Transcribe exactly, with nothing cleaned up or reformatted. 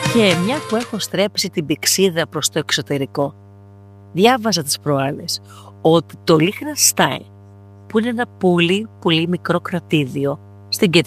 Και μια που έχω στρέψει την πηξίδα προς το εξωτερικό, διάβαζα τις προάλλες ότι το Liechtenstein, που είναι ένα πολύ πολύ μικρό κρατήδιο στην κεντρική